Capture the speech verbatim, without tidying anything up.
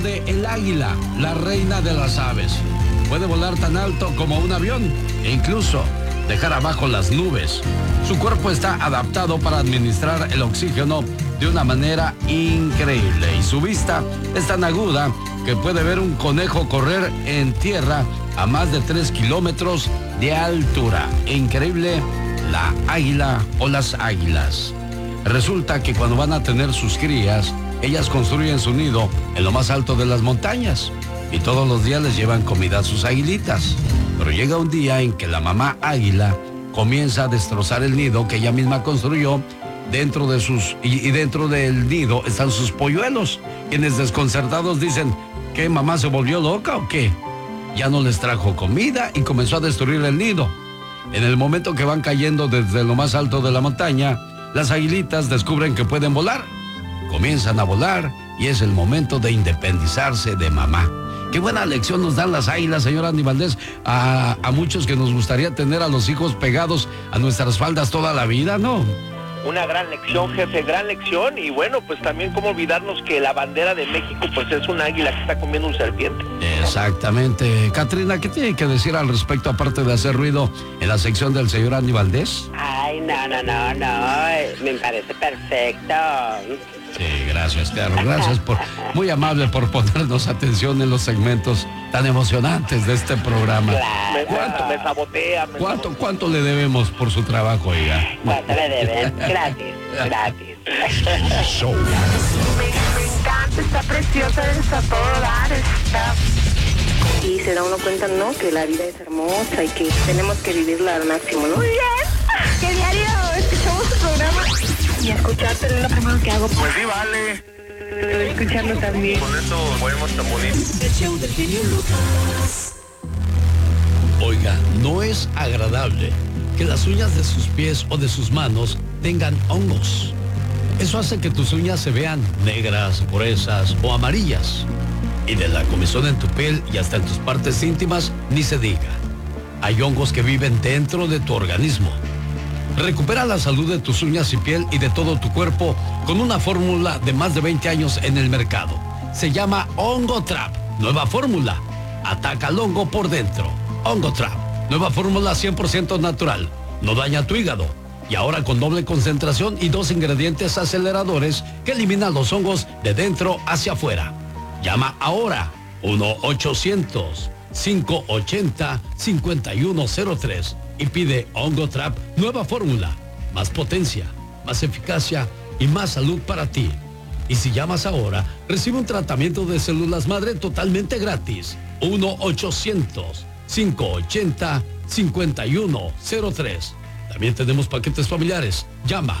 de el águila, la reina de las aves. Puede volar tan alto como un avión e incluso dejar abajo las nubes. Su cuerpo está adaptado para administrar el oxígeno de una manera increíble y su vista es tan aguda que puede ver un conejo correr en tierra a más de tres kilómetros de altura. Increíble la águila o las águilas. Resulta que cuando van a tener sus crías, ellas construyen su nido en lo más alto de las montañas y todos los días les llevan comida a sus aguilitas. Pero llega un día en que la mamá águila comienza a destrozar el nido que ella misma construyó dentro de sus y, y dentro del nido están sus polluelos, quienes desconcertados dicen: ¿qué, mamá se volvió loca o qué? Ya no les trajo comida y comenzó a destruir el nido. En el momento que van cayendo desde lo más alto de la montaña, las aguilitas descubren que pueden volar. Comienzan a volar y es el momento de independizarse de mamá. Qué buena lección nos dan las águilas, señora Andy Valdés, a, a muchos que nos gustaría tener a los hijos pegados a nuestras faldas toda la vida, ¿no? Una gran lección, jefe, gran lección. Y bueno, pues también cómo olvidarnos que la bandera de México pues es un águila que está comiendo un serpiente. Exactamente. Catrina, ¿qué tiene que decir al respecto, aparte de hacer ruido en la sección del señor Andy Valdés? Ay, no, no, no, no, me parece perfecto. Sí, gracias, Carlos. Gracias por, muy amable por ponernos atención en los segmentos tan emocionantes de este programa. Claro. ¿Cuánto me sabotea? Me ¿Cuánto, sabotea. ¿Cuánto le debemos por su trabajo, oiga? ¿Cuánto le deben? Gratis, gratis. Show. Me, me encanta, está preciosa, está a todo dar, está... Y se da uno cuenta, ¿no?, que la vida es hermosa y que tenemos que vivirla al máximo, ¿no? Muy bien, que diario escuchamos su programa y escucharte es lo primero que hago. Pues sí, vale. Escucharlo también. Con eso podemos tan bonito. El show del genio Lucas. Oiga, no es agradable que las uñas de sus pies o de sus manos tengan hongos. Eso hace que tus uñas se vean negras, gruesas o amarillas. Y de la comezón en tu piel y hasta en tus partes íntimas, ni se diga. Hay hongos que viven dentro de tu organismo. Recupera la salud de tus uñas y piel y de todo tu cuerpo con una fórmula de más de veinte años en el mercado. Se llama Hongo Trap. Nueva fórmula. Ataca al hongo por dentro. Hongo Trap. Nueva fórmula cien por ciento natural. No daña tu hígado. Y ahora con doble concentración y dos ingredientes aceleradores que eliminan los hongos de dentro hacia afuera. Llama ahora uno ochocientos, cinco ochenta, cincuenta y uno cero tres y pide Hongo Trap nueva fórmula. Más potencia, más eficacia y más salud para ti. Y si llamas ahora, recibe un tratamiento de células madre totalmente gratis. uno ochocientos, cinco ochenta, cincuenta y uno cero tres. También tenemos paquetes familiares. Llama